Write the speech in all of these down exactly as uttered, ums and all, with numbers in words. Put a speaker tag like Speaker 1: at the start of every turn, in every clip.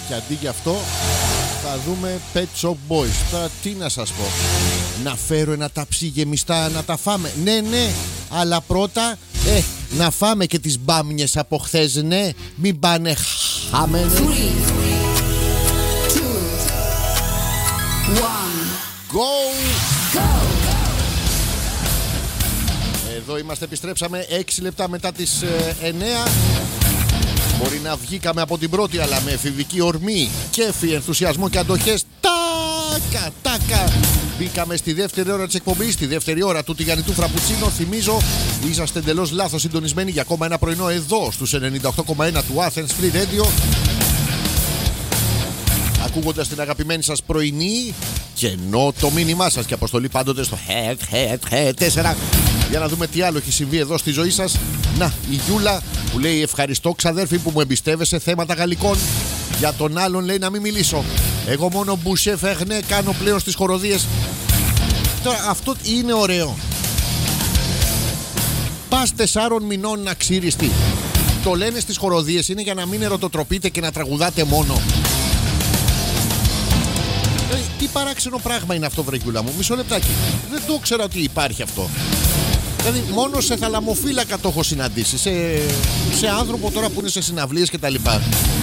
Speaker 1: Και αντί για αυτό θα δούμε Pet Shop Boys. Τώρα τι να σας πω, να φέρω ένα ταψί γεμιστά να τα φάμε? Ναι, ναι, αλλά πρώτα ε, να φάμε και τις μπάμιες από χθες, ναι. Μην πάνε χάμενε. Go! Εδώ είμαστε, επιστρέψαμε έξι λεπτά μετά τις ε, εννέα. Μπορεί να βγήκαμε από την πρώτη, αλλά με εφηβική ορμή, κέφι, ενθουσιασμό και αντοχές. Τάκα, τάκα. Μπήκαμε στη δεύτερη ώρα της εκπομπής, στη δεύτερη ώρα του τηγανιτού φραπουτσίνο. Θυμίζω, είσαστε εντελώς λάθος συντονισμένοι για ακόμα ένα πρωινό εδώ στους ενενήντα οκτώ κόμμα ένα του Athens Free Radio. Ακούγοντας την αγαπημένη σας πρωινή και ενώ το μήνυμά σας και αποστολή πάντοτε στο head, head, head τέσσερα. Για να δούμε τι άλλο έχει συμβεί εδώ στη ζωή σας. Να, η Γιούλα που λέει ευχαριστώ ξαδέρφη που μου εμπιστεύεσαι θέματα γαλλικών. Για τον άλλον λέει να μην μιλήσω. Εγώ μόνο μπουσέ φέχνε κάνω πλέον στις χοροδίες. Τώρα αυτό είναι ωραίο. Πας τεσσάρων μηνών να ξύριστεί. Το λένε στις χοροδίες είναι για να μην ερωτοτροπείτε και να τραγουδάτε μόνο. Ε, τι παράξενο πράγμα είναι αυτό, βρε Γιούλα μου. Μισό λεπτάκι. Δεν το ήξερα ότι υπάρχει αυτό. Δηλαδή μόνο σε θαλαμοφύλακα το έχω συναντήσει. Σε, σε άνθρωπο τώρα που είναι σε συναυλίες και τα λοιπά.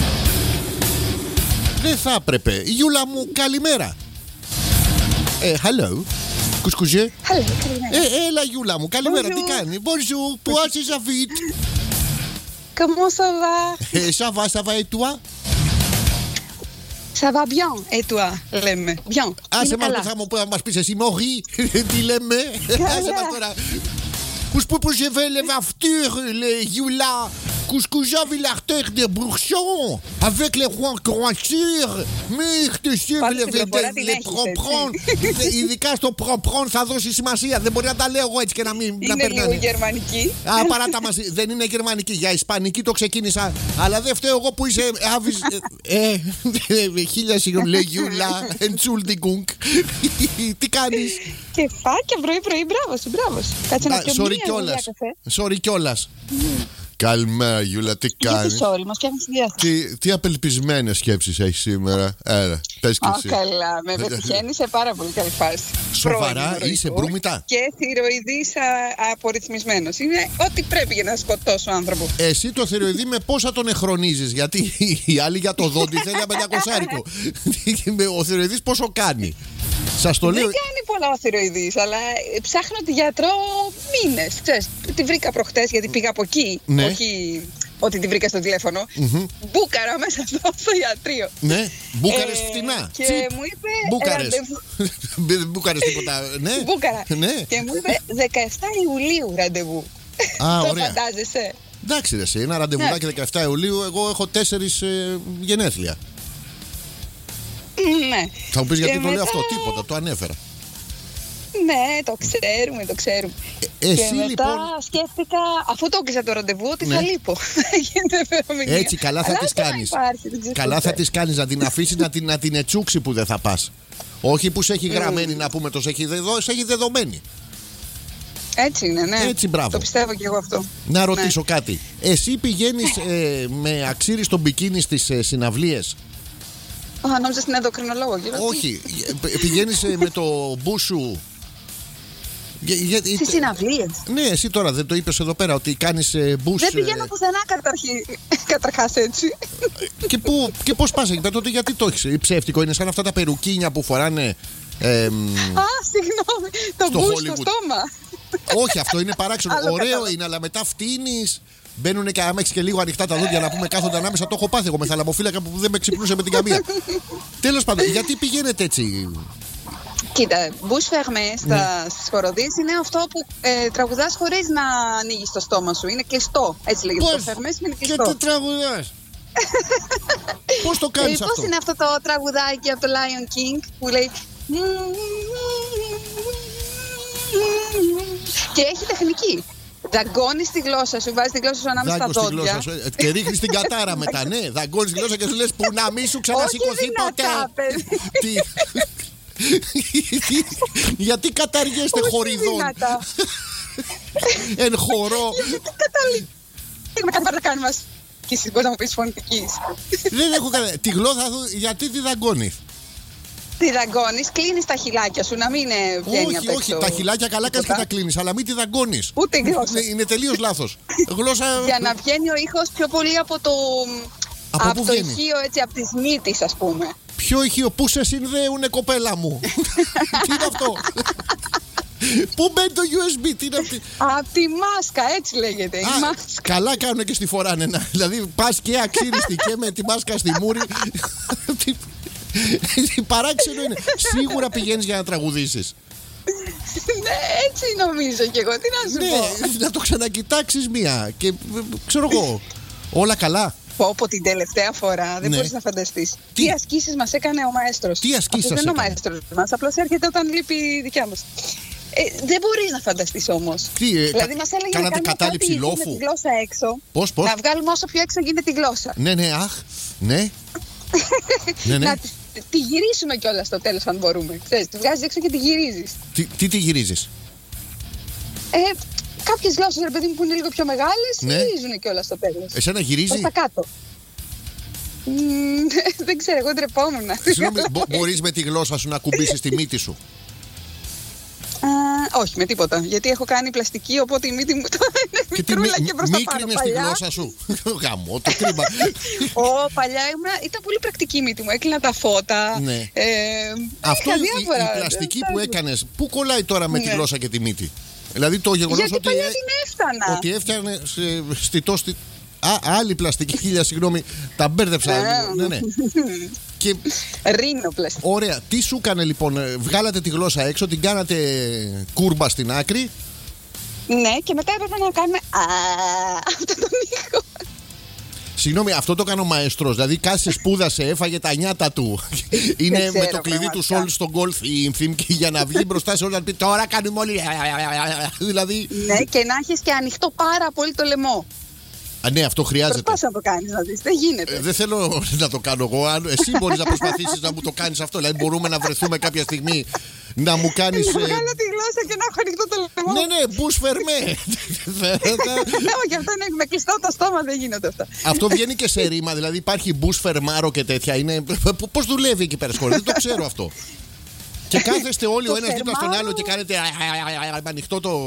Speaker 1: Δεν θα έπρεπε. Γιούλα μου, καλημέρα. Ε, hello. Κουσκουζέ.
Speaker 2: Hello, καλημέρα.
Speaker 1: Ε, έλα Γιούλα μου, καλημέρα. Τι κάνει? Bonjour, toi c'est Javid.
Speaker 2: Comment ça va?
Speaker 1: Ε, ça va, ça va et toi?
Speaker 2: Ça va bien, et toi? Λέμε, bien.
Speaker 1: Άσε μας που θα μου μας πεις εσύ Μωρή. Τι λέμε? Άσε μας τώρα. Kus που je vais les voitures, les Yula. Kus j'avais l'artère de Bourchon. Avec les roues croissures. Μίχτε les promprons. Ειδικά στο προμprons θα δώσει σημασία. Δεν μπορεί να τα λέω εγώ έτσι και να μην
Speaker 2: περνάνε. Είναι λίγο γερμανική.
Speaker 1: Α, παράτα μας. Δεν είναι γερμανική. Για ισπανική το ξεκίνησα. Αλλά δεν φταίω εγώ που είσαι άβης. Ε, χίλια συγγνώμη, λέει Γιούλα. Entschuldigung. Τι κάνεις?
Speaker 2: Κεφάκια πρωί-πρωί, μπράβο σου, μπράβο σου. Κάτσε να πιω μία γουλιά καφέ.
Speaker 1: Sorry κιόλας. Καλημέρα Γιούλα, τι κάνεις?
Speaker 2: Sorry, μας πιάνεις τη διάθεση.
Speaker 1: Τι, τι απελπισμένες σκέψεις έχεις σήμερα? Έλα, πες και εσύ.
Speaker 2: Α, καλά, με πετυχαίνει σε πάρα πολύ καλή φάση.
Speaker 1: Σοβαρά, είσαι μπρούμητα?
Speaker 2: Και θηροειδής απορριθμισμένος. Είναι ό,τι πρέπει για να σκοτώσω άνθρωπο.
Speaker 1: Εσύ το θηροειδή με πόσα τον εχρονίζεις? Γιατί οι άλλοι για το δόντι θέλει ένα πεντακόσάρικο. Ο θηροειδής πόσο κάνει? Σας το λέω.
Speaker 2: Δεν κάνει πολλά ο θηροειδής, αλλά ψάχνω τη γιατρό μήνες. Ξέρεις, τη βρήκα προχτές γιατί πήγα από εκεί.
Speaker 1: Ναι.
Speaker 2: Όχι ότι τη βρήκα στο τηλέφωνο.
Speaker 1: Mm-hmm.
Speaker 2: Μπούκαρα μέσα στο, στο ιατρείο.
Speaker 1: Ναι, μπούκαρες ε, φτηνά.
Speaker 2: Και
Speaker 1: Τσιπ.
Speaker 2: μου είπε.
Speaker 1: Μπούκαρες. Δεν μπούκαρες τίποτα. Ναι.
Speaker 2: Μπούκαρα.
Speaker 1: Ναι.
Speaker 2: Και μου είπε δεκαεφτά Ιουλίου ραντεβού.
Speaker 1: Α,
Speaker 2: το
Speaker 1: ωραία.
Speaker 2: φαντάζεσαι?
Speaker 1: Εντάξει, ρε, σε ένα ραντεβουδάκι ναι. δεκαεφτά Ιουλίου, εγώ έχω τέσσερις ε, γενέθλια.
Speaker 2: Ναι.
Speaker 1: Θα μου πεις γιατί
Speaker 2: και
Speaker 1: το
Speaker 2: μετά...
Speaker 1: λέω αυτό, τίποτα, το ανέφερα.
Speaker 2: Ναι, το ξέρουμε, το ξέρουμε.
Speaker 1: Ε, εσύ
Speaker 2: και μετά
Speaker 1: λοιπόν...
Speaker 2: σκέφτηκα, αφού το έκλεισα το ραντεβού, ότι
Speaker 1: ναι.
Speaker 2: θα λείπω.
Speaker 1: Έτσι, καλά θα τις κάνεις.
Speaker 2: Υπάρχει,
Speaker 1: καλά θα τις κάνεις, να την αφήσεις να την, να την ετσούξει που δεν θα πας. Όχι που σε έχει γραμμένη mm. να πούμε, το σε έχει, δεδο, σε έχει δεδομένη.
Speaker 2: Έτσι είναι, ναι.
Speaker 1: Έτσι, μπράβο.
Speaker 2: Το πιστεύω και εγώ αυτό.
Speaker 1: Να ρωτήσω ναι. κάτι. Εσύ πηγαίνεις ε, με αξίριστο μπικίνι στις ε, συναυλίες?
Speaker 2: Α, νόμιζα στην ενδοκρινολόγο.
Speaker 1: Όχι, πηγαίνεις ε, με το μπούσου.
Speaker 2: Στις συναυλίες.
Speaker 1: Ναι, εσύ τώρα δεν το είπες εδώ πέρα ότι κάνεις ε, μπούς.
Speaker 2: Δεν πηγαίνω ε... πουθενά καταρχάς έτσι.
Speaker 1: Και, πού, και πώς πας εκεί πέρα τότε, γιατί το έχεις? Ψεύτικο είναι, σαν αυτά τα περουκίνια που φοράνε. Ε,
Speaker 2: Α, συγγνώμη, το μπούς στο στόμα.
Speaker 1: Όχι, αυτό είναι παράξενο. Ωραίο είναι, αλλά μετά φτύνεις. Μπαίνουν και άμα έχεις και λίγο ανοιχτά τα δόντια να πούμε κάθονται ανάμεσα. Το έχω πάθει εγώ με θαλαμοφύλακα που δεν με ξυπνούσε με την καμία. Τέλος πάντων, γιατί πηγαίνετε έτσι?
Speaker 2: Κοίτα, μπούς φεγμέ στις χοροδίες είναι αυτό που ε, τραγουδάς χωρίς να ανοίγεις το στόμα σου. Είναι κλειστό. Έτσι λέγεται. Το φεγμέ είναι κλειστό.
Speaker 1: Και τι τραγουδάς? Πώς το κάνεις
Speaker 2: ε,
Speaker 1: αυτό?
Speaker 2: Πώς είναι αυτό το τραγουδάκι από το Lion King που λέει. Και έχει τεχνική. Δαγκώνεις τη γλώσσα σου, βάζεις τη γλώσσα σου ανάμεσα στα δόντια.
Speaker 1: Και ρίχνεις την κατάρα μετά, ναι. Δαγκώνεις τη γλώσσα και σου λες που να μη σου ξανασηκωθεί ποτέ. Γιατί καταργέστε χορηγών? Εν χορό.
Speaker 2: Γιατί καταλήγουμε κάτι να κάνουμε μας. άσκηση, μπορεί να μου πει φωνητική.
Speaker 1: Δεν έχω κανένα. Τη γλώσσα του, γιατί τη δαγκώνει.
Speaker 2: Τη δαγκώνει, κλείνει τα χιλάκια σου, να μην ε, βγαίνει
Speaker 1: Όχι,
Speaker 2: απ' έξω.
Speaker 1: όχι, τα χιλάκια καλά κάνεις και τα κλείνει, αλλά μην τη δαγκώνει.
Speaker 2: Ούτε γλώσσα.
Speaker 1: Είναι, είναι τελείως λάθος. Γλώσσα.
Speaker 2: Για να βγαίνει ο ήχος πιο πολύ από το.
Speaker 1: Από,
Speaker 2: από
Speaker 1: πού
Speaker 2: το
Speaker 1: βγαίνει?
Speaker 2: ηχείο, έτσι, από τη μύτη, ας πούμε.
Speaker 1: Ποιο ηχείο, πού σε συνδέουνε, κοπέλα μου? Τι είναι αυτό? Πού μπαίνει το γιου ες μπι, τι είναι αυτή?
Speaker 2: Από τη μάσκα, έτσι λέγεται. Η
Speaker 1: Α,
Speaker 2: μάσκα.
Speaker 1: καλά κάνουν και στη φοράνε. να- Δηλαδή πας και αξίριστη και με τη μάσκα στη μούρη. Τι- τι παράξενο είναι. Σίγουρα πηγαίνεις για να τραγουδήσεις.
Speaker 2: Ναι, έτσι νομίζω κι εγώ. Τι να σου πω.
Speaker 1: Ναι, να το ξανακοιτάξεις μία. Και ξέρω εγώ. Όλα καλά.
Speaker 2: Πω πω την τελευταία φορά, δεν
Speaker 1: Ναι.
Speaker 2: μπορείς να φανταστείς.
Speaker 1: Τι?
Speaker 2: Τι, ασκήσεις μας έκανε ο μαέστρος.
Speaker 1: Τι ασκήσεις
Speaker 2: Αυτός
Speaker 1: σας
Speaker 2: δεν είναι ο
Speaker 1: έκανε?
Speaker 2: μαέστρος μας, απλώς έρχεται όταν λείπει η δικιά μας. Ε, δεν μπορείς να φανταστείς όμως.
Speaker 1: Τι, ε,
Speaker 2: δηλαδή
Speaker 1: κα-
Speaker 2: μας έλεγε να
Speaker 1: κάνατε
Speaker 2: κάνουμε
Speaker 1: κατάληψη
Speaker 2: κάτι
Speaker 1: λόφου?
Speaker 2: με τη γλώσσα έξω.
Speaker 1: Πώς, πώς?
Speaker 2: Να βγάλουμε όσο πιο έξω γίνεται τη γλώσσα.
Speaker 1: Ναι, ναι, αχ. Ναι. ναι, ναι.
Speaker 2: Να τη, τη γυρίσουμε κιόλας στο τέλος αν μπορούμε. Ξέρεις, τη βγάζεις έξω και τη γυρίζεις.
Speaker 1: Τι, τι τη γυρίζεις?
Speaker 2: Ε, κάποιες γλώσσες, ρε παιδί μου, που είναι λίγο πιο μεγάλες,
Speaker 1: Ναι.
Speaker 2: γυρίζουν κιόλας στο τέλος.
Speaker 1: Εσένα γυρίζει?
Speaker 2: Προς τα κάτω. Μμμ, δεν ξέρω, εγώ ντρεπόμουν.
Speaker 1: Συγγνώμη, μπο- μπορείς με τη γλώσσα σου να κουμπίσεις τη μύτη σου?
Speaker 2: Α, όχι, με τίποτα. Γιατί έχω κάνει πλαστική, οπότε η μύτη μου τώρα είναι
Speaker 1: Και τι
Speaker 2: μικρούλα
Speaker 1: μη-
Speaker 2: και προς τα πάνω.
Speaker 1: μίκρινες τη
Speaker 2: Παλιά,
Speaker 1: γλώσσα σου? Γαμώ, το κρίμα.
Speaker 2: Ω, παλιά ήμουν, ήταν πολύ πρακτική η μύτη μου. Έκλεινα τα φώτα.
Speaker 1: Ναι.
Speaker 2: Ε,
Speaker 1: Αυτό
Speaker 2: είχα
Speaker 1: η, η
Speaker 2: διάφορα.
Speaker 1: πλαστική που έκανες, πού κολλάει τώρα με τη
Speaker 2: Ναι.
Speaker 1: γλώσσα και τη μύτη? Δηλαδή το γεγονός
Speaker 2: Γιατί
Speaker 1: ότι,
Speaker 2: παλιά
Speaker 1: ε,
Speaker 2: την έφτανα.
Speaker 1: ότι έφτιανε σε- στιτό στη... Α, άλλη πλαστική, χίλια συγγνώμη, τα μπέρδεψα.
Speaker 2: Α.
Speaker 1: ναι, ναι. Και
Speaker 2: Ρίνο πλαστική.
Speaker 1: ωραία, τι σου έκανε λοιπόν, ε, βγάλατε τη γλώσσα έξω, την κάνατε κούρμπα στην άκρη.
Speaker 2: Ναι, και μετά έπρεπε να κάνουμε. Α, αυτό τον ήχο.
Speaker 1: Συγγνώμη, αυτό το έκανε ο μαέστρος. Δηλαδή, κάθισε, σπούδασε, έφαγε τα νιάτα του. Είναι
Speaker 2: ξέρω,
Speaker 1: με το κλειδί του
Speaker 2: πραγματικά.
Speaker 1: Σόλ στον γκολφ η theme και για να βγει μπροστά σε όλα να πει τώρα κάνουμε όλοι. Δηλαδή.
Speaker 2: Ναι, και να έχει και ανοιχτό πάρα πολύ το λαιμό.
Speaker 1: Α, ναι, αυτό χρειάζεται.
Speaker 2: Προσπάθησε να το κάνει, να δει. Δεν γίνεται.
Speaker 1: Ε, δεν θέλω να το κάνω εγώ. Αν εσύ μπορεί να προσπαθήσει να μου το κάνει αυτό. Δηλαδή, μπορούμε να βρεθούμε κάποια στιγμή να μου κάνει.
Speaker 2: Να βγάλω τη γλώσσα και να έχω ανοιχτό το λαιμό.
Speaker 1: Ναι, ναι, μπούς φερμέ.
Speaker 2: Όχι, αυτό είναι με κλειστό το στόμα, δεν γίνονται αυτά.
Speaker 1: Αυτό βγαίνει και σε ρήμα, δηλαδή υπάρχει μπούς φερμάρο και τέτοια. Είναι... Πώς δουλεύει εκεί πέρα σχολείο, δεν το ξέρω αυτό. Και κάθεστε όλοι
Speaker 2: Το
Speaker 1: ο ένας δίπλα στον
Speaker 2: φερμάρο-
Speaker 1: άλλο και κάνετε α, α, α, α, α, ανοιχτό το.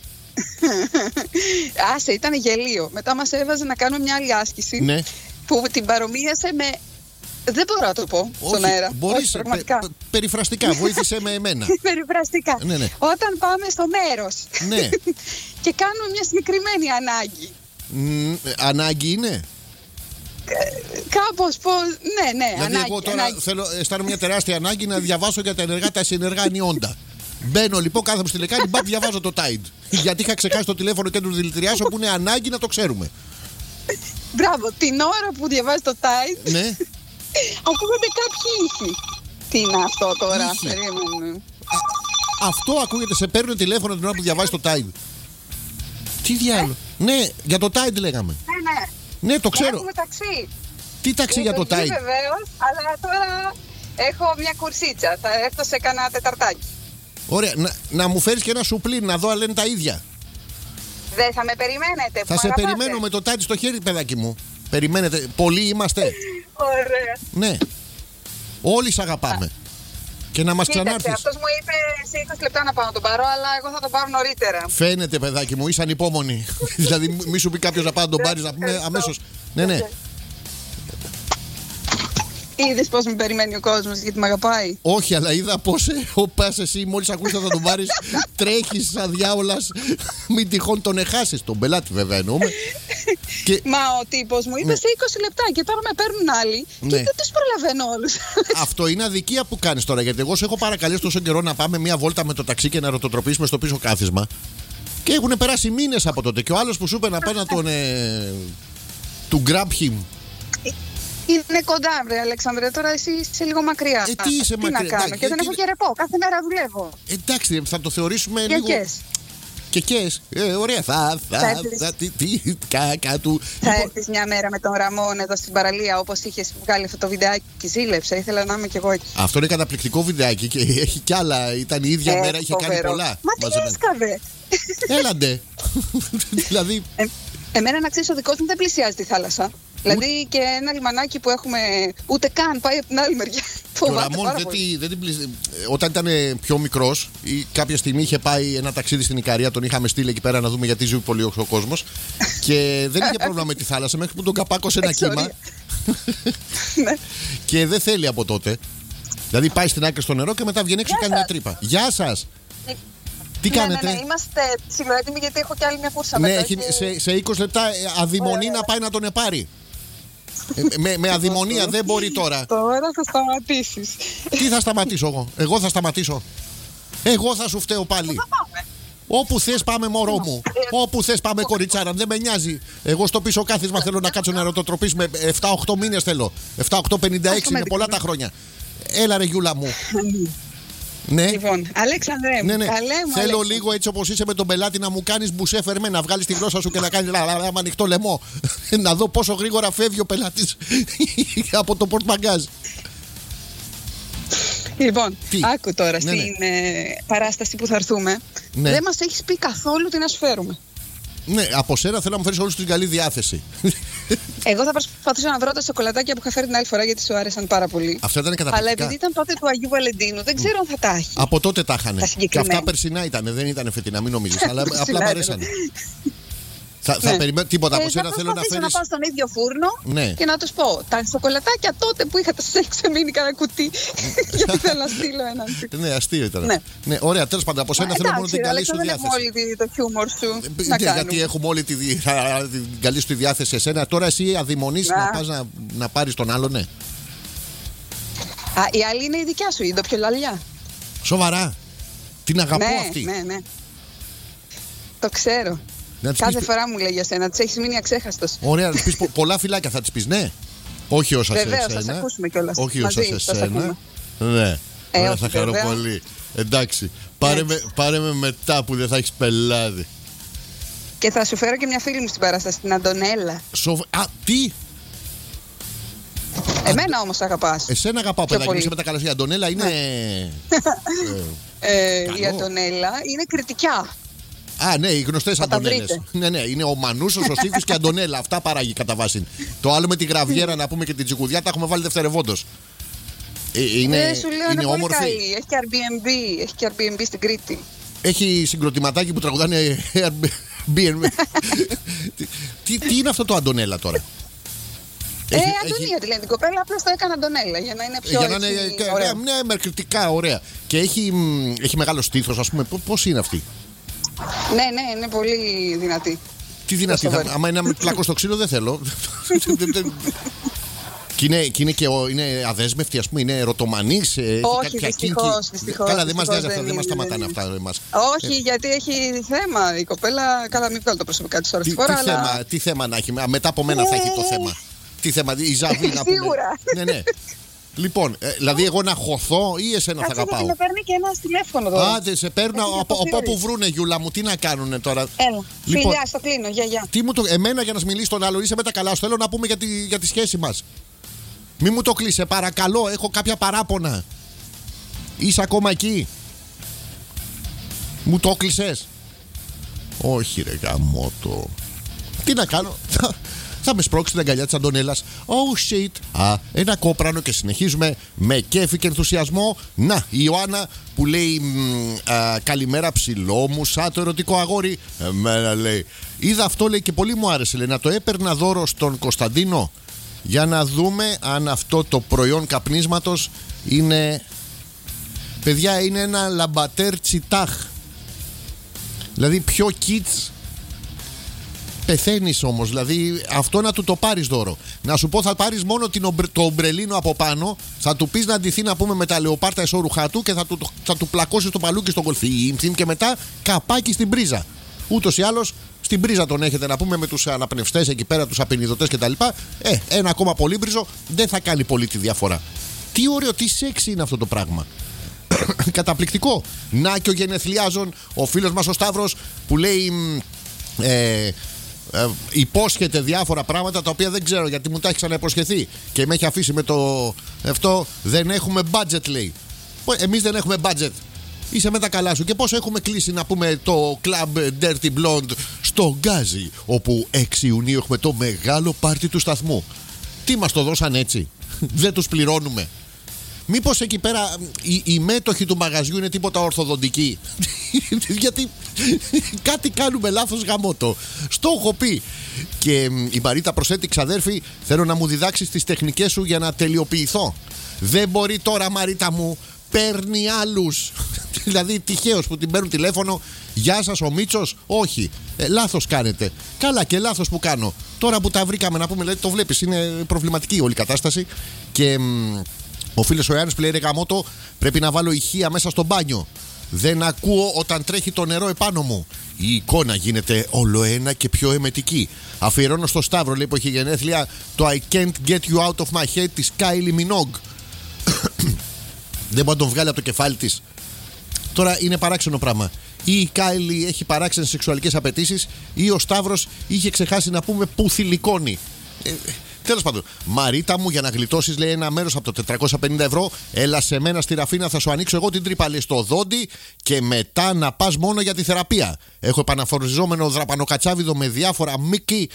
Speaker 2: Άσε, ήταν γελίο. Μετά μας έβαζε να κάνουμε μια άλλη άσκηση
Speaker 1: Ναι.
Speaker 2: που την παρομοίασε με. Δεν μπορώ να το πω στον αέρα.
Speaker 1: Μπορείς,
Speaker 2: Όχι, πραγματικά.
Speaker 1: πε- πε- περιφραστικά, βοήθησε με εμένα.
Speaker 2: Περιφραστικά.
Speaker 1: Ναι, ναι.
Speaker 2: Όταν πάμε στο μέρος
Speaker 1: Ναι.
Speaker 2: και κάνουμε μια συγκεκριμένη ανάγκη.
Speaker 1: Μ, Ανάγκη είναι.
Speaker 2: Κάπως πώς. Ναι, ναι,
Speaker 1: Δηλαδή,
Speaker 2: ανάγκη.
Speaker 1: εγώ τώρα
Speaker 2: ανάγκη.
Speaker 1: θέλω, αισθάνομαι μια τεράστια ανάγκη να διαβάσω για τα ενεργά τα συνεργά ανιόντα. Μπαίνω λοιπόν, κάθομαι στη λεκάνη, μπαπ, διαβάζω το Tide. Γιατί είχα ξεχάσει το τηλέφωνο και του δηλητηριάσω που είναι ανάγκη να το ξέρουμε.
Speaker 2: Μπράβο, την ώρα που διαβάζει το Tide,
Speaker 1: Ναι.
Speaker 2: ακούγονται κάποιοι ήχοι. Τι είναι αυτό τώρα,
Speaker 1: Ήχοι.
Speaker 2: περίμενε.
Speaker 1: Αυτό ακούγεται, σε παίρνουν τηλέφωνο την ώρα που διαβάζει το Tide. Τι διάλογο. Ναι, για το Tide λέγαμε.
Speaker 2: Ναι, ναι.
Speaker 1: Ναι, το ξέρω.
Speaker 2: Έχουμε ταξί.
Speaker 1: Τι ταξί για το Tide.
Speaker 2: Βεβαίω, αλλά τώρα έχω μια κουρσίτσα. Θα έρθω σε κανένα τεταρτάκι.
Speaker 1: Ωραία, να, να μου φέρεις και ένα σουπλίν να δω αν λένε τα ίδια.
Speaker 2: Δεν θα με περιμένετε.
Speaker 1: Θα
Speaker 2: που
Speaker 1: σε
Speaker 2: αγαπάτε.
Speaker 1: περιμένω με το Tide στο χέρι, παιδάκι μου. Περιμένετε. Πολλοί είμαστε.
Speaker 2: Ωραία.
Speaker 1: Ναι. Όλοι σ' αγαπάμε. Και να μας
Speaker 2: Κοίταξε,
Speaker 1: ξανάρθεις.
Speaker 2: αυτός μου είπε σε είκοσι λεπτά να πάω να τον πάρω, αλλά εγώ θα τον πάρω νωρίτερα.
Speaker 1: Φαίνεται, παιδάκι μου, είσαι ανυπόμονη. Δηλαδή, μη σου πει κάποιο να πάει να τον πάρει να πούμε αμέσω. Ναι, ναι.
Speaker 2: Είδες πώς με περιμένει ο κόσμος γιατί με αγαπάει.
Speaker 1: Όχι, αλλά είδα πώ ο πα εσύ μόλι ακούσει θα τον πάρει, τρέχει σαν διάολα. Μην τυχόν τον εχάσει. Τον πελάτη, βέβαια εννοούμε. Και
Speaker 2: Μα ο τύπος μου είπε
Speaker 1: Ναι.
Speaker 2: σε είκοσι λεπτά και τώρα με παίρνουν άλλοι
Speaker 1: Ναι.
Speaker 2: και δεν τους προλαβαίνω όλους.
Speaker 1: αυτό είναι αδικία που κάνει τώρα. Γιατί εγώ σε έχω παρακαλέσει τόσο καιρό να πάμε μία βόλτα με το ταξί και να ρωτοτροπήσουμε στο πίσω κάθισμα. Και έχουν περάσει μήνες από τότε. Και ο άλλο που σου είπε να πάει να τον. Ε, του grab him.
Speaker 2: Είναι κοντά, βρε Αλέξανδρε, τώρα εσύ είσαι λίγο μακριά.
Speaker 1: Ε, τι είσαι μακριά,
Speaker 2: να κάνω,
Speaker 1: εντάξει,
Speaker 2: και δεν
Speaker 1: τι-
Speaker 2: έχω και ρεπό. Κάθε μέρα δουλεύω.
Speaker 1: Εντάξει, θα το θεωρήσουμε
Speaker 2: Και
Speaker 1: λίγο.
Speaker 2: κες.
Speaker 1: Και κες. Ε, ωραία, θα.
Speaker 2: Θα
Speaker 1: Θα.
Speaker 2: έρθεις.
Speaker 1: θα τι, τι, κα, κάτω.
Speaker 2: Θα
Speaker 1: Λοιπόν,
Speaker 2: έρθεις μια μέρα με τον Ραμόν εδώ στην παραλία όπως είχες βγάλει αυτό το βιντεάκι και ζήλεψα. Ήθελα να είμαι κι εγώ εκεί.
Speaker 1: αυτό είναι καταπληκτικό βιντεάκι και έχει κι άλλα. Ήταν η ίδια
Speaker 2: Ε,
Speaker 1: μέρα, είχε κάνει
Speaker 2: φοβερό.
Speaker 1: πολλά.
Speaker 2: Μα τι
Speaker 1: μαζεμένα.
Speaker 2: έσκαβε.
Speaker 1: Έλαντε. Δηλαδή,
Speaker 2: Ε, εμένα να ξέρεις ο δικός μου δεν πλησιάζει τη θάλασσα. Δηλαδή και ένα λιμανάκι που έχουμε ούτε καν πάει από την άλλη μεριά.
Speaker 1: Και ο Ραμόν δεν, τη, δεν την πλησ... Όταν ήταν πιο μικρός ή κάποια στιγμή είχε πάει ένα ταξίδι στην Ικαρία, τον είχαμε στείλει εκεί πέρα να δούμε γιατί ζει πολύ ο κόσμος. Και δεν είχε πρόβλημα με τη θάλασσα μέχρι που τον καπάκωσε ένα κύμα. Και δεν θέλει από τότε. Δηλαδή πάει στην άκρη στο νερό και μετά βγαίνει έξω και κάνει μια τρύπα. Γεια σας! Τι
Speaker 2: ναι,
Speaker 1: κάνετε?
Speaker 2: Ναι, ναι, είμαστε ψηλοέτοιμοι γιατί έχω και άλλη μια κούρσα.
Speaker 1: Ναι,
Speaker 2: μετά
Speaker 1: έχει,
Speaker 2: και...
Speaker 1: σε, σε είκοσι λεπτά αδειμονεί να πάει να τον επάρει. ε, με, με αδειμονία δεν μπορεί τώρα.
Speaker 2: Τώρα θα σταματήσεις.
Speaker 1: Τι θα σταματήσω εγώ? Εγώ θα σταματήσω. Εγώ θα σου φταίω πάλι. Όπου θες πάμε μωρό μου. Όπου θες πάμε κοριτσάρα. Δεν με νοιάζει. Εγώ στο πίσω κάθισμα θέλω να κάτσω να ρωτοτροπείς με επτά οκτώ μήνες θέλω. επτά οκτώ πενήντα έξι είναι πολλά τα χρόνια. Έλα ρε Γιούλα μου. Ναι.
Speaker 2: Λοιπόν, Αλέξανδρε,
Speaker 1: ναι, ναι.
Speaker 2: καλέ μου.
Speaker 1: Θέλω
Speaker 2: Αλέξανδρε.
Speaker 1: λίγο έτσι όπως είσαι με τον πελάτη να μου κάνεις μπουσέ φερμέ, να βγάλεις τη γλώσσα σου και να κάνεις με ανοιχτό λαιμό. Να δω πόσο γρήγορα φεύγει ο πελάτης από το πορτμαγκάζ.
Speaker 2: Λοιπόν,
Speaker 1: τι?
Speaker 2: Άκου τώρα
Speaker 1: ναι,
Speaker 2: στην
Speaker 1: ναι.
Speaker 2: ε, παράσταση που θα έρθουμε.
Speaker 1: Ναι.
Speaker 2: Δεν μας έχεις πει καθόλου τι να σου φέρουμε.
Speaker 1: Ναι, από σένα θέλω να μου φέρεις όλους την καλή διάθεση.
Speaker 2: Εγώ θα προσπαθήσω να βρω τα σοκολατάκια που είχα φέρει την άλλη φορά γιατί σου άρεσαν πάρα πολύ.
Speaker 1: Αυτά ήταν καταπληκτικά.
Speaker 2: Αλλά επειδή ήταν τότε του Αγίου Βαλεντίνου, δεν ξέρω αν θα τα έχει.
Speaker 1: Από τότε τα είχανε.
Speaker 2: Τα
Speaker 1: Και αυτά περσινά ήταν, δεν ήταν φετινά, μην νομίζεις. Αλλά απλά μ' αρέσανε. Θα, θα
Speaker 2: ναι.
Speaker 1: περιμένω τίποτα από
Speaker 2: ε,
Speaker 1: σένα. Θέλω να φέρεις.
Speaker 2: να πάω στον ίδιο φούρνο
Speaker 1: ναι.
Speaker 2: και να τους πω τα σοκολατάκια τότε που είχατε σας έχει ξεμείνει κανένα κουτί. Γιατί θέλω να στείλω έναν.
Speaker 1: Ναι, αστείο ήταν.
Speaker 2: Ναι.
Speaker 1: Ναι, ωραία, τέλος πάντων. Από σένα θέλω μόνο την καλή σου διάθεση.
Speaker 2: Δεν έχουμε όλοι το χιούμορ σου.
Speaker 1: Ε,
Speaker 2: να
Speaker 1: ναι, γιατί έχουμε όλη τη, την καλή σου διάθεση εσένα. Τώρα εσύ αδειμονείς να, να πας να, να πάρεις τον άλλο, ναι.
Speaker 2: Α, η άλλη είναι η δικιά σου, η ντοπιολαλιά.
Speaker 1: Σοβαρά. Την αγαπώ
Speaker 2: ναι,
Speaker 1: αυτή.
Speaker 2: Ναι, ναι. Το ξέρω. Κάθε πεις... φορά μου λέει για σένα, της έχεις μείνει αξέχαστος.
Speaker 1: Ωραία, να της πεις πολλά φιλάκια, θα της πεις, ναι. Όχι όσα σε εσένα.
Speaker 2: Βεβαίως, θα σε ακούσουμε κιόλας.
Speaker 1: Όχι όσα σε εσένα. Ναι,
Speaker 2: ε,
Speaker 1: ωραία,
Speaker 2: όχι,
Speaker 1: θα χαρώ
Speaker 2: βέβαια.
Speaker 1: πολύ. Εντάξει, πάρε με, πάρε με μετά που δεν θα έχεις πελάδι.
Speaker 2: Και θα σου φέρω και μια φίλη μου στην παράσταση, την Αντωνέλα.
Speaker 1: Σοβ... Α, τι!
Speaker 2: Εμένα όμως αγαπάς.
Speaker 1: Εσένα αγαπάω, παιδάκι, είσαι με τα καλά σου. Η Αντωνέλα είναι...
Speaker 2: ε, η Αντωνέλα είναι κριτικιά.
Speaker 1: Α, ναι, οι γνωστές Αντωνέλες. Ναι, ναι, είναι ο Μανούσος, ο Σύφης και η Αντωνέλα. Αυτά παράγει κατά βάση. Το άλλο με τη γραβιέρα να πούμε και την τσικουδιά τα έχουμε βάλει δευτερευόντως. Ε, είναι
Speaker 2: ε, σου λέω,
Speaker 1: είναι,
Speaker 2: είναι
Speaker 1: όμορφη.
Speaker 2: Πολύ καλή. Έχει και Airbnb, έχει και Airbnb στην Κρήτη.
Speaker 1: Έχει συγκροτηματάκι που τραγουδάνε Airbnb. τι, τι είναι αυτό το Αντωνέλα τώρα?
Speaker 2: Ε, έχει, Αντωνία έχει... τη λένε την κοπέλα, απλώς το έκανα Αντωνέλα για να είναι πιο
Speaker 1: για να είναι, ωραία. Ναι, με κριτικά, ωραία. Και έχει, έχει μεγάλο στήθος, ας πούμε. Πώς είναι αυτή?
Speaker 2: Ναι, ναι, είναι πολύ δυνατή.
Speaker 1: Τι δυνατή, θα, άμα είναι να πλάκω στο ξύλο δεν θέλω. Και είναι, και είναι, και ο, είναι αδέσμευτη, ας πούμε, είναι ερωτομανής.
Speaker 2: Όχι, δυστυχώς, δυστυχώς.
Speaker 1: Καλά, δεν μας νοιάζει αυτά, δεν μας σταματάνε αυτά εμάς.
Speaker 2: Όχι, γιατί έχει θέμα η κοπέλα. Καλά, μην βγάλω το προσωπικά της τώρα.
Speaker 1: Τι,
Speaker 2: φορά,
Speaker 1: τι,
Speaker 2: αλλά...
Speaker 1: θέμα, τι θέμα να έχει, μετά από μένα θα έχει το θέμα. Τι θέμα, η Ζαβή να πούμε.
Speaker 2: Σίγουρα.
Speaker 1: Ναι, ναι. Λοιπόν, ε, δηλαδή εγώ να χωθώ ή εσένα θα αγαπάω?
Speaker 2: Κάτσε, με παίρνει και ένα τηλέφωνο τώρα.
Speaker 1: Άντε, σε παίρνω από, από όπου βρούνε, Γιούλα μου, τι να κάνουνε τώρα.
Speaker 2: Έλα, λοιπόν, φιλιά, στο κλείνω, γεια, γεια.
Speaker 1: Τι μου το, εμένα για να σου μιλήσει τον άλλο, είσαι με τα καλά σου, θέλω να πούμε για τη, για τη σχέση μας. Μη μου το κλείσει, παρακαλώ, έχω κάποια παράπονα. Είσαι ακόμα εκεί? Μου το κλεισες? Όχι ρε γαμώτο. Τι να κάνω? Θα με σπρώξει την αγκαλιά της Αντωνέλας. Oh shit. Α, ένα κόπρανο και συνεχίζουμε με κέφι και ενθουσιασμό. Να, η Ιωάννα που λέει μ, α, καλημέρα ψηλό μου, σαν το ερωτικό αγόρι. Εμένα λέει. Είδα αυτό, λέει, και πολύ μου άρεσε. Λέει, να το έπαιρνα δώρο στον Κωνσταντίνο. Για να δούμε αν αυτό το προϊόν καπνίσματος είναι... Παιδιά, είναι ένα λαμπατέρ τσιτάχ. Δηλαδή πιο kids πεθαίνεις όμως. Δηλαδή αυτό να του το πάρεις δώρο. Να σου πω, θα πάρεις μόνο την ομπρε, το ομπρελίνο από πάνω. Θα του πεις να ντυθεί, να πούμε, με τα λεοπάρτα εσώρουχά του. Και θα του, θα του πλακώσεις το παλούκι στον κολφί. Και μετά καπάκι στην πρίζα. Ούτως ή άλλως στην πρίζα τον έχετε, να πούμε, με τους αναπνευστές εκεί πέρα, τους απεινιδωτές κτλ. Ε, ένα ακόμα πολύμπριζο δεν θα κάνει πολύ τη διαφορά. Τι ωραίο, τι σεξι είναι αυτό το πράγμα. Καταπληκτικό. Να και ο γενεθλιάζων, ο φίλος μας ο Σταύρος που λέει ε, ε, υπόσχεται διάφορα πράγματα τα οποία δεν ξέρω γιατί μου τα έχει ξαναυποσχεθεί και με έχει αφήσει με το αυτό. Δεν έχουμε budget, λέει. Εμείς δεν έχουμε budget. Είσαι με τα καλά σου. Και πώς έχουμε κλείσει, να πούμε, το Club Dirty Blonde στο Γκάζι, όπου έξι Ιουνίου έχουμε το μεγάλο πάρτι του σταθμού. Τι μας το δώσαν έτσι? Δεν τους πληρώνουμε? Μήπως εκεί πέρα οι, οι μέτοχοι του μαγαζιού είναι τίποτα ορθοδοντικοί? Γιατί κάτι κάνουμε λάθος γαμώτο. Στο έχω πει. Και η Μαρίτα προσθέτει, ξαδέρφη, θέλω να μου διδάξεις τις τεχνικές σου για να τελειοποιηθώ. Δεν μπορεί τώρα, Μαρίτα μου, παίρνει άλλους. Δηλαδή τυχαίως που την παίρνουν τηλέφωνο. Γεια σας, ο Μίτσος. Όχι, ε, λάθος κάνετε. Καλά, και λάθος που κάνω. Τώρα που τα βρήκαμε, να πούμε, δηλαδή, το βλέπεις, είναι προβληματική όλη η κατάσταση. Και μ, ο φίλος ο Ιάννης λέει, ρε γαμώτο, πρέπει να βάλω ηχεία μέσα στο μπάνιο. Δεν ακούω όταν τρέχει το νερό επάνω μου. Η εικόνα γίνεται όλο ένα και πιο εμετική. Αφιερώνω στο Σταύρο, λέει, που έχει γενέθλια, το I can't get you out of my head της Kylie Minogue. Δεν μπορεί να τον βγάλει από το κεφάλι της. Τώρα είναι παράξενο πράγμα. Ή η Κάιλι έχει παράξενες σεξουαλικές απαιτήσεις, ή ο Σταύρος είχε ξεχάσει να πούμε που θηλυκώνει. Ε, Τέλος πάντων, Μαρίτα μου, για να γλιτώσεις, λέει, ένα μέρος από το τετρακόσια πενήντα ευρώ, έλα σε μένα στη Ραφίνα, θα σου ανοίξω εγώ την τρύπα, λέει, στο δόντι, και μετά να πας μόνο για τη θεραπεία. Έχω επαναφοριζόμενο δραπανοκατσάβιδο με διάφορα Μίκη.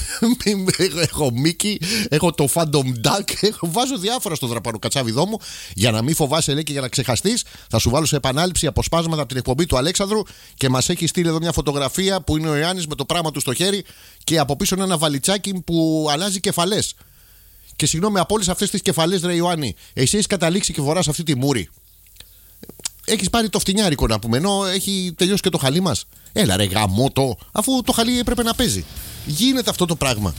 Speaker 1: Έχω Μίκη, έχω το Phantom Duck, έχω, βάζω διάφορα στο δραπανοκατσάβιδό μου, για να μην φοβάσαι, λέει, και για να ξεχαστείς. Θα σου βάλω σε επανάληψη αποσπάσματα από την εκπομπή του Αλέξανδρου, και μας έχει στείλει εδώ μια φωτογραφία που είναι ο Ιάννης με το πράγμα του στο χέρι και από πίσω είναι ένα βαλιτσάκι που αλλάζει κεφαλές. Και συγγνώμη, από όλες αυτές τις κεφαλές, ρε Ιωάννη, εσύ έχεις καταλήξει και φοράς αυτή τη μούρη. Έχεις πάρει το φτηνιάρικο, να πούμε, ενώ έχει τελειώσει και το χαλί μας. Έλα, ρε γαμώτο, αφού το χαλί έπρεπε να παίζει. Γίνεται αυτό το πράγμα.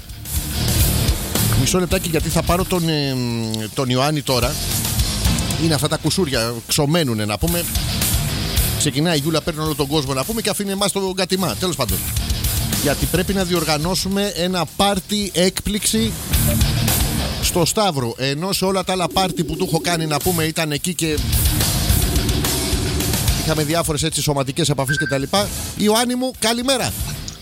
Speaker 1: Μισό λεπτάκι, γιατί θα πάρω τον, ε, τον Ιωάννη τώρα. Είναι αυτά τα κουσούρια, ξωμένουνε, να πούμε. Ξεκινάει η Γιούλα, παίρνει όλο τον κόσμο, να πούμε, και αφήνει εμάς τον κατημά. Τέλος πάντων. Γιατί πρέπει να διοργανώσουμε ένα πάρτι έκπληξη στο Σταύρο. Ενώ σε όλα τα άλλα πάρτι που του έχω κάνει, να πούμε, ήταν εκεί και είχαμε διάφορες έτσι σωματικές επαφές και τα λοιπά. Ιωάννη μου, καλημέρα.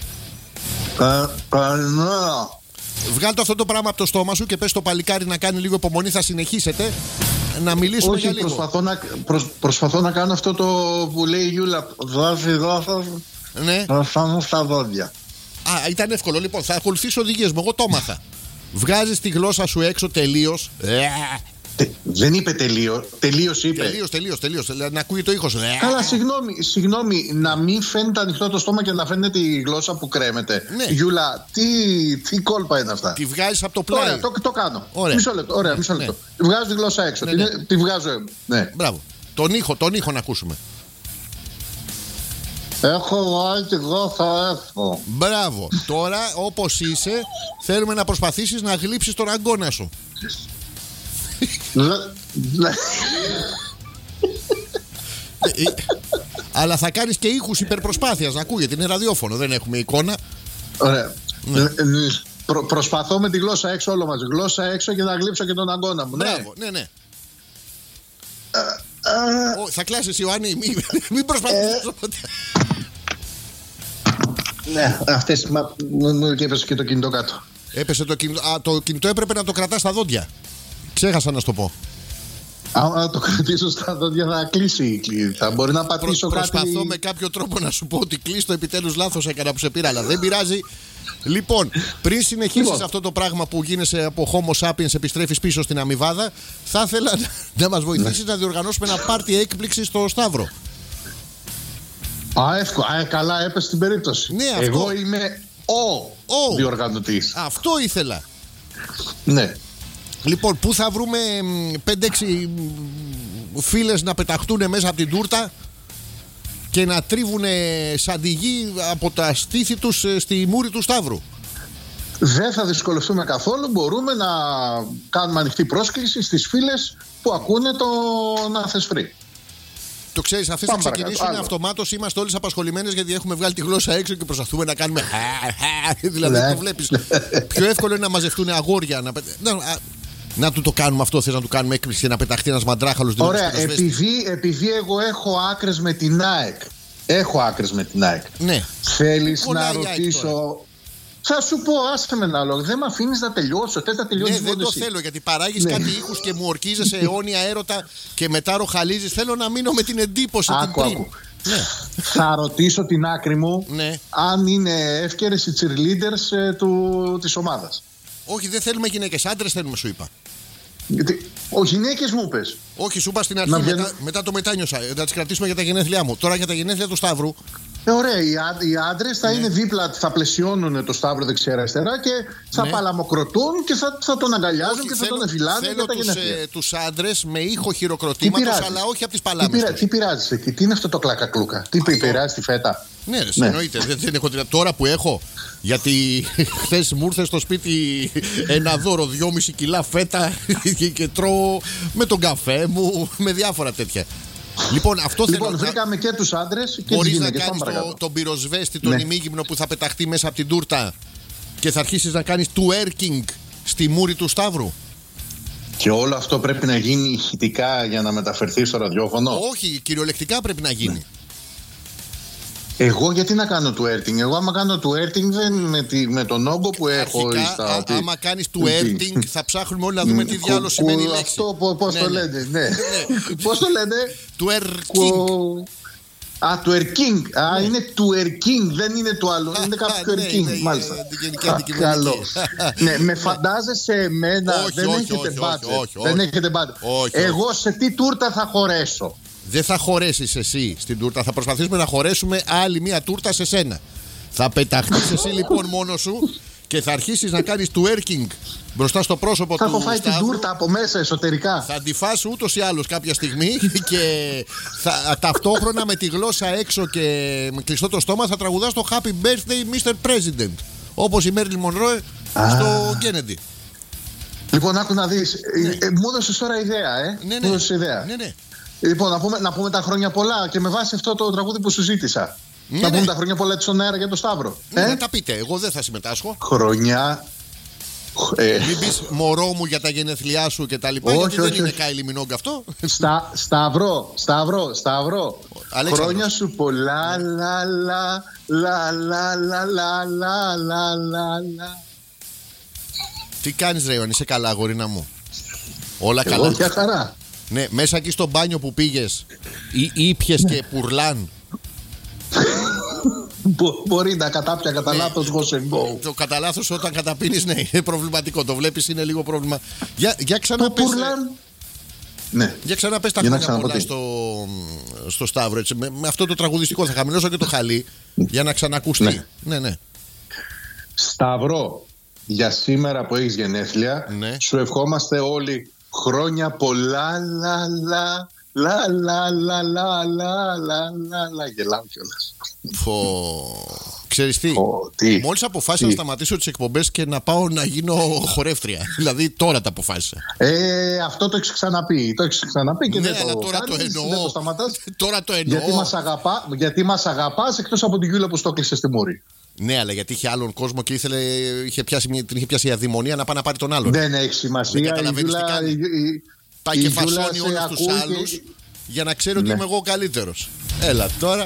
Speaker 3: Καλημέρα.
Speaker 1: Βγάλτε αυτό το πράγμα από το στόμα σου και πες στο παλικάρι να κάνει λίγο υπομονή. Θα συνεχίσετε να μιλήσουμε.
Speaker 3: Όχι,
Speaker 1: για λίγο.
Speaker 3: Προσπαθώ να, προσ, προσπαθώ να κάνω αυτό το που λέει η Γιούλα. Δράση, δράση.
Speaker 1: Ναι.
Speaker 3: Να φτάνω στα δόντια.
Speaker 1: Α, ήταν εύκολο. Λοιπόν, θα ακολουθήσω οδηγίες μου. Εγώ το έμαθα. Βγάζεις τη γλώσσα σου έξω τελείως.
Speaker 3: Τε, δεν είπε τελείω. Τελείως είπε.
Speaker 1: Τελείως, τελείως, τελείως. Να ακούει το ήχος.
Speaker 3: Καλά, συγγνώμη, συγγνώμη, να μην φαίνεται ανοιχτό το στόμα και να φαίνεται η γλώσσα που κρέμεται.
Speaker 1: Ναι.
Speaker 3: Γιούλα, τι, τι κόλπα είναι αυτά.
Speaker 1: Τη βγάζεις από το πλάι.
Speaker 3: Ωραία, το, το κάνω.
Speaker 1: Ωραία.
Speaker 3: Μισό λεπτό. Ωραία, μισό λεπτό. Ναι. Βγάζω τη γλώσσα έξω.
Speaker 1: Ναι,
Speaker 3: τη,
Speaker 1: ναι.
Speaker 3: τη βγάζω. Ναι.
Speaker 1: Μπράβο. Τον ήχο, τον ήχο να ακούσουμε.
Speaker 3: Έχω βάλει τη γλώσσα έξω.
Speaker 1: Μπράβο. Τώρα, όπως είσαι, θέλουμε να προσπαθήσεις να γλύψεις τον αγκώνα σου. Αλλά θα κάνεις και ήχους υπερπροσπάθειας, να ακούγεται. Είναι ραδιόφωνο, δεν έχουμε εικόνα.
Speaker 3: Ωραία. Ναι. Προ, προσπαθώ με τη γλώσσα έξω όλο μαζί. Γλώσσα έξω και να γλύψω και τον αγκώνα μου.
Speaker 1: Μπράβο, ναι, ναι.
Speaker 3: Ε, ε,
Speaker 1: Ο, θα κλάσεις, Ιωάννη, μην, μην προσπαθείς.
Speaker 3: Ναι, αυτές. Μα, μου έπεσε και το κινητό κάτω.
Speaker 1: Έπεσε το κινητό. Α, το κινητό έπρεπε να το κρατάς στα δόντια. Ξέχασα να σου το πω.
Speaker 3: Αν το κρατήσω στα δόντια θα κλείσει. Θα μπορεί να πατήσω
Speaker 1: Προ,
Speaker 3: κάτι.
Speaker 1: Προσπαθώ με κάποιο τρόπο να σου πω ότι κλείστο, επιτέλους λάθος έκανα που σε πήρα, αλλά δεν πειράζει. Λοιπόν, πριν συνεχίσεις λοιπόν. αυτό το πράγμα που γίνεσαι από Homo sapiens, επιστρέφεις πίσω στην αμοιβάδα, θα ήθελα να, να μας βοηθήσεις ναι. να διοργανώσουμε ένα πάρτι έκπληξη στο Σταύρο.
Speaker 3: Α, εύκολα. Α, καλά, έπεσε στην περίπτωση.
Speaker 1: Ναι, αυτό.
Speaker 3: Εγώ είμαι ο, ο. διοργανωτής.
Speaker 1: Αυτό ήθελα.
Speaker 3: Ναι.
Speaker 1: Λοιπόν, πού θα βρούμε πέντε έξι φίλες να πεταχτούν μέσα από την τούρτα και να τρίβουν σαν τη γη από τα στήθη τους στη μούρη του Σταύρου?
Speaker 3: Δεν θα δυσκολευτούμε καθόλου. Μπορούμε να κάνουμε ανοιχτή πρόσκληση στις φίλες που ακούνε το να θες free.
Speaker 1: Το ξέρεις, αυτές θα ξεκινήσουν αυτομάτως. Είμαστε όλες απασχολημένες γιατί έχουμε βγάλει τη γλώσσα έξω και προσπαθούμε να κάνουμε. Δηλαδή το βλέπεις. Πιο εύκολο είναι να μαζευτούν αγόρια. Να, να, να του το κάνουμε αυτό. Θες να του κάνουμε έκπληξη και να πεταχτεί ένας μαντράχαλος?
Speaker 3: Ωραία, επειδή, επειδή εγώ έχω άκρες με την ΑΕΚ. Έχω άκρες με την ΑΕΚ.
Speaker 1: Ναι.
Speaker 3: Θέλεις να ΑΕΚ ρωτήσω. Τώρα. Θα σου πω, άσε με ένα λόγο. Δεν με αφήνεις να τελειώσω. Θες να τελειώσεις?
Speaker 1: Ναι, δεν το εσύ. θέλω, γιατί παράγεις ναι. κάτι ήχους και μου ορκίζεσαι αιώνια έρωτα και μετά ροχαλίζεις. Θέλω να μείνω με την εντύπωση.
Speaker 3: Άκου,
Speaker 1: την
Speaker 3: άκου.
Speaker 1: Ναι.
Speaker 3: Θα ρωτήσω την άκρη μου,
Speaker 1: ναι.
Speaker 3: αν είναι εύκαιρες οι cheerleaders ε, του, της ομάδας.
Speaker 1: Όχι, δεν θέλουμε γυναίκες, άντρες θέλουμε, σου είπα.
Speaker 3: Γιατί, ο γυναίκες μου πες.
Speaker 1: Όχι, σου είπα στην αρχή,
Speaker 3: βγαίνω...
Speaker 1: μετά, μετά το μετάνιωσα. Να τις κρατήσουμε για τα γενέθλιά μου. Τώρα για τα γενέθλια του Σταύρου.
Speaker 3: Ε, ωραία, οι, ά, οι άντρες θα ναι. είναι δίπλα, θα πλαισιώνουν το Σταύρο δεξιά-αριστερά και θα ναι. παλαμοκροτούν και θα, θα τον αγκαλιάζουν. Όχι, και θα θέλω, τον εφυλάνε.
Speaker 1: Θέλω τους, ε, τους άντρες με ήχο χειροκροτήματος, αλλά όχι από τις παλάμες.
Speaker 3: Τι, τι πειράζει εκεί, τι είναι αυτό το κλακακλούκα, τι πειράζει τη φέτα.
Speaker 1: Ναι, ρε, ναι. εννοείται. δεν, δεν έχω, τώρα που έχω. Γιατί χθες μου ήρθε στο σπίτι ένα δώρο δυόμιση κιλά φέτα και τρώω με τον καφέ μου, με διάφορα τέτοια. Λοιπόν, αυτό
Speaker 3: λοιπόν,
Speaker 1: θέλω.
Speaker 3: βρήκαμε και τους άντρες και
Speaker 1: μπορείς
Speaker 3: τις γυναίκες.
Speaker 1: Μπορείς να κάνεις το, τον πυροσβέστη, τον ναι. ημίγυμνο που θα πεταχτεί μέσα από την τούρτα και θα αρχίσεις να κάνεις twerking στη μούρη του Σταύρου.
Speaker 3: Και όλο αυτό πρέπει να γίνει ηχητικά για να μεταφερθεί στο ραδιόφωνο.
Speaker 1: Όχι, κυριολεκτικά πρέπει να γίνει. Ναι.
Speaker 3: Εγώ γιατί να κάνω twerking? Εγώ άμα κάνω twerking δεν με, τη, με τον όγκο που έχω.
Speaker 1: Αρχικά, στα, α, άμα κάνεις twerking θα ψάχνουμε όλοι να δούμε τι διάλογο σημαίνει η λέξη.
Speaker 3: Αυτό πώς
Speaker 1: ναι,
Speaker 3: το
Speaker 1: ναι.
Speaker 3: λένε, ναι. Πώς το λένε?
Speaker 1: Twerking.
Speaker 3: Α, twerking. Α, ναι. είναι twerking, δεν είναι το άλλο. Είναι κάποιο twerking, ναι, μάλιστα. Καλό. Ναι, με φαντάζεσαι εμένα, δεν έχετε budget. Δεν έχετε budget. Εγώ σε τι τούρτα θα χωρέσω?
Speaker 1: Δεν θα χωρέσεις εσύ στην τούρτα. Θα προσπαθήσουμε να χωρέσουμε άλλη μία τούρτα σε σένα. Θα πεταχτείς εσύ λοιπόν μόνος σου και θα αρχίσεις να κάνεις twerking μπροστά στο πρόσωπο
Speaker 3: θα
Speaker 1: του
Speaker 3: έχω φάει
Speaker 1: Σταύρου.
Speaker 3: Την τούρτα από μέσα εσωτερικά.
Speaker 1: Θα τη φας ούτως ή άλλως κάποια στιγμή και θα, ταυτόχρονα με τη γλώσσα έξω και με κλειστό το στόμα θα τραγουδάς το Happy Birthday μίστερ President. Όπως η Μέρλιν Μονρόε στο Kennedy.
Speaker 3: Λοιπόν, άκου να δεις. Ναι. Ε, μου έδωσες τώρα ιδέα, ε.
Speaker 1: Ναι, ναι.
Speaker 3: Μου έδωσες ιδέα.
Speaker 1: Ναι, ναι.
Speaker 3: Λοιπόν, να πούμε, να πούμε τα χρόνια πολλά και με βάση αυτό το τραγούδι που σου ζήτησα. Ναι, να πούμε ναι. τα χρόνια πολλά της στον αέρα για τον Σταύρο.
Speaker 1: Ναι,
Speaker 3: ε?
Speaker 1: ναι, τα πείτε. Εγώ δεν θα συμμετάσχω.
Speaker 3: Χρόνια.
Speaker 1: Ε... Μην πεις μωρό μου για τα γενέθλιά σου και τα λοιπά. Όχι, γιατί όχι, δεν όχι. είναι Κάιλι Μινόγκ αυτό.
Speaker 3: Στα, Σταυρό, Σταυρό, Σταυρό. Αλέξανδρος. Χρόνια σου πολλά. Λα, λα, λα, λα, λα, λα, λα, λα, λα.
Speaker 1: Τι κάνεις ρε Ιωάννη, είσαι καλά αγορίνα μου? Όλα
Speaker 3: Εγώ
Speaker 1: καλά.
Speaker 3: Για χαρά.
Speaker 1: Ναι, μέσα εκεί στο μπάνιο που πήγες ή ήπιες και πουρλάν.
Speaker 3: Μπο, μπορεί να κατάπια κατά λάθος go.
Speaker 1: Το κατά λάθος όταν καταπίνεις, ναι, είναι προβληματικό. Το βλέπεις, είναι λίγο πρόβλημα. Για, για ξανά πες.
Speaker 3: Ναι.
Speaker 1: Για ξανά πες τα χρόνια πολλά στο, στο Σταύρο. Έτσι. Με, με αυτό το τραγουδιστικό θα χαμηλώσω και το χαλί για να ξανακουστεί. Ναι, ναι. ναι.
Speaker 3: Σταύρο, για σήμερα που έχεις γενέθλια, ναι. σου ευχόμαστε όλοι χρόνια πολλά. Λα, λα, λα, λα, λα, λα, λα, λα, λα. Γελάω κιόλας.
Speaker 1: Ξέρεις τι, τι, μόλις αποφάσισα τι. να σταματήσω τις εκπομπές και να πάω να γίνω χορεύτρια. Δηλαδή τώρα τα αποφάσισα.
Speaker 3: Ε, αυτό το έχεις ξαναπεί. Το έχεις ξαναπεί και
Speaker 1: ναι,
Speaker 3: δεν
Speaker 1: αλλά
Speaker 3: το
Speaker 1: τώρα
Speaker 3: κάνεις,
Speaker 1: το εννοώ.
Speaker 3: δεν το σταματάς.
Speaker 1: Τώρα το εννοώ.
Speaker 3: Γιατί μας, αγαπά, γιατί μας αγαπάς εκτός από την Γιούλα που στο κλείσε στη μούρη.
Speaker 1: Ναι, αλλά γιατί είχε άλλον κόσμο και ήθελε, είχε πιάσει, την είχε πιάσει η αδημονία να πάει να πάρει τον άλλον.
Speaker 3: Δεν έχει σημασία.
Speaker 1: Δεν καταλαβαίνεις τι κάνει. Πάει και φασώνει όλους τους άλλους και... για να ξέρει ότι ναι. είμαι εγώ ο καλύτερος. Έλα τώρα.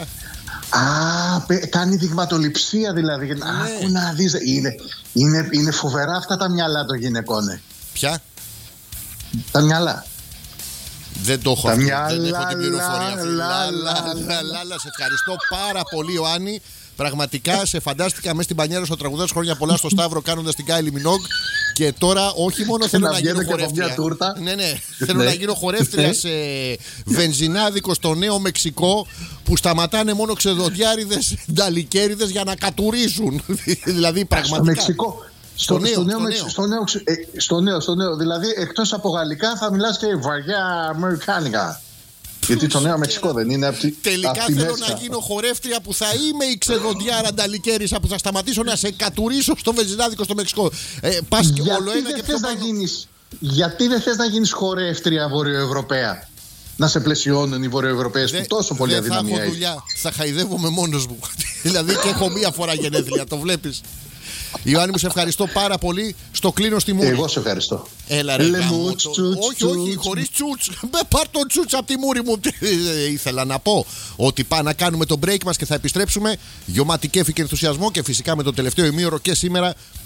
Speaker 3: Α, κάνει δειγματοληψία δηλαδή. Ναι. Άκου να δεις. Είναι, είναι, είναι φοβερά αυτά τα μυαλά των γυναικών.
Speaker 1: Ποια?
Speaker 3: Τα μυαλά.
Speaker 1: Δεν το έχω
Speaker 3: τα
Speaker 1: αυτό.
Speaker 3: Μυαλά,
Speaker 1: δεν έχω την πληροφορία αυτή.
Speaker 3: Λα,
Speaker 1: λα, λα, λα, σε ευχαριστώ πάρα πολύ Ιωάννη. Πραγματικά σε φαντάστηκα μέσα στην πανιέρα στο τραγουδάς χρόνια πολλά στο Σταύρο κάνοντας την Κάιλι Μινόγκ. Και τώρα όχι μόνο θέλω να, να γίνω χορεύτρια. Ναι, ναι. Θέλω να γίνω χορεύτρια σε βενζινάδικο στο Νέο Μεξικό που σταματάνε μόνο ξεδοντιάριδες, νταλικέριδες για να κατουρίσουν. Δηλαδή πραγματικά.
Speaker 3: Στο Μεξικό. Στο, στο, νέο, στο, νέο, στο, νέο. Στο, νέο, ε, στο νέο, στο νέο. Δηλαδή εκτός από γαλλικά θα μιλάς και βαριά αμερικάνικα. Γιατί το Νέο Μεξικό δεν είναι από τη
Speaker 1: τελικά
Speaker 3: απ
Speaker 1: θέλω
Speaker 3: μέσα.
Speaker 1: να γίνω χορεύτρια που θα είμαι η ξεδοντιάρα νταλικέρισα που θα σταματήσω να σε κατουρίσω στο βενζινάδικο στο Μεξικό. Ε, πας και όλο ένα και πιο πάνω.
Speaker 3: Γίνεις, γιατί δεν θες να γίνεις χορεύτρια βορειοευρωπαία? Να σε πλαισιώνουν οι βορειοευρωπαίες που τόσο πολύ αδυναμία
Speaker 1: έχει. Δεν θα έχω δουλειά. Θα χαϊδεύομαι μόνος μου. Δηλαδή και έχω μία φορά γενέθλια, το βλέπεις. Ιωάννη μου, σε ευχαριστώ πάρα πολύ. Στο κλείνω στη μούρη.
Speaker 3: Εγώ σε ευχαριστώ.
Speaker 1: Έλα ρε γάμο το... Όχι, όχι, χωρίς τσούτς. Πάρ' τον τσούτς από τη μούρη μου. Ήθελα να πω ότι πάμε να κάνουμε το break μας και θα επιστρέψουμε. Γιωμάτι κέφι και ενθουσιασμό και φυσικά με το τελευταίο ημίωρο και σήμερα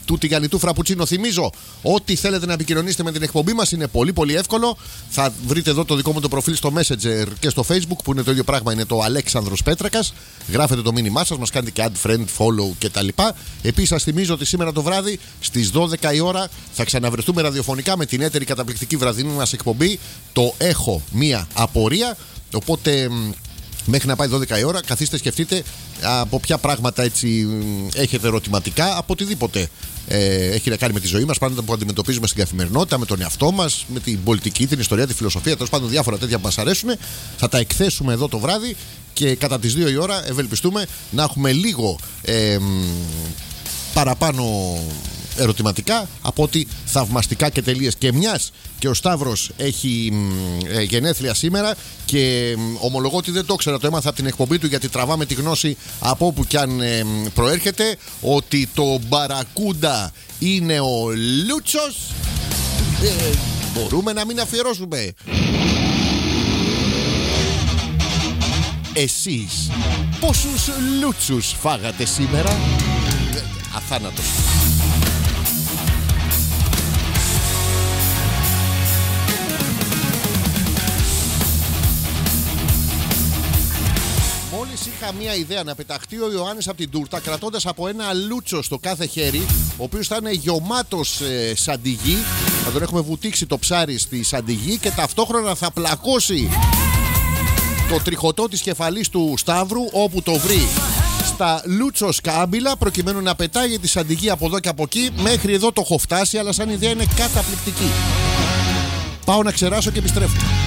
Speaker 1: του τηγανιτού φραπουτσίνο. Θυμίζω, ό,τι θέλετε να επικοινωνήσετε με την εκπομπή μας είναι πολύ πολύ εύκολο. Θα βρείτε εδώ το δικό μου το προφίλ στο Messenger και στο Facebook που είναι το ίδιο πράγμα, είναι το Αλέξανδρος Πέτρακας. Γράφετε το μήνυμά σας, μας κάνετε και add friend, follow κτλ. Επίσης σας θυμίζω ότι σήμερα το βράδυ στις δώδεκα η ώρα θα ξαναβρεθούμε ραδιοφωνικά με την έτερη καταπληκτική βραδινή μας εκπομπή. Το έχω μία απορία. Οπότε μέχρι να πάει δώδεκα η ώρα, καθίστε, σκεφτείτε από ποια πράγματα έτσι έχετε ερωτηματικά, από οτιδήποτε ε, έχει να κάνει με τη ζωή μας, πράγματα που αντιμετωπίζουμε στην καθημερινότητα, με τον εαυτό μας, με την πολιτική, την ιστορία, τη φιλοσοφία, τέλος πάντων διάφορα τέτοια που μας αρέσουν. Θα τα εκθέσουμε εδώ το βράδυ και κατά τις δύο η ώρα ευελπιστούμε να έχουμε λίγο ε, παραπάνω ερωτηματικά από ότι θαυμαστικά και τελείες. Και μιας και ο Σταύρος έχει ε, γενέθλια σήμερα και ε, ομολογώ ότι δεν το ήξερα, το έμαθα από την εκπομπή του, γιατί τραβάμε τη γνώση από όπου κι αν ε, προέρχεται, ότι το μπαρακούντα είναι ο Λούτσος. ε, Μπορούμε να μην αφιερώσουμε. Εσείς πόσους λούτσους φάγατε σήμερα? ε, Αθάνατος. Μόλις είχα μία ιδέα να πεταχτεί ο Ιωάννης από την τούρτα κρατώντας από ένα λούτσο στο κάθε χέρι, ο οποίος θα είναι γεωμάτος ε, σαντιγί. Θα τον έχουμε βουτήξει το ψάρι στη σαντιγί και ταυτόχρονα θα πλακώσει το τριχωτό της κεφαλής του Σταύρου όπου το βρει στα λούτσο σκάμπιλα, προκειμένου να πετάγει τη σαντιγί από εδώ και από εκεί. Μέχρι εδώ το έχω φτάσει, αλλά σαν ιδέα είναι καταπληκτική. Πάω να ξεράσω και επιστρέφω.